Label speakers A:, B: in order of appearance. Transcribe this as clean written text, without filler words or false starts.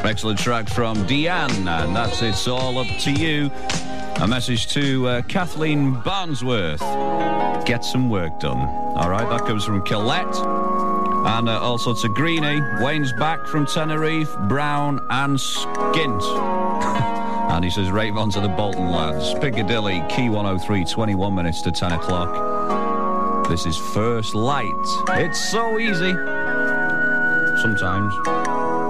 A: Excellent track from Deanne, and that's It's All Up to You. A message to Kathleen Barnsworth. Get some work done. All right, that comes from Colette. And also to Greenie. Wayne's back from Tenerife, Brown and Skint. And he says, rave on to the Bolton lads. Piccadilly, Key 103, 21 minutes to 10 o'clock. This is First Light. It's so easy. Sometimes.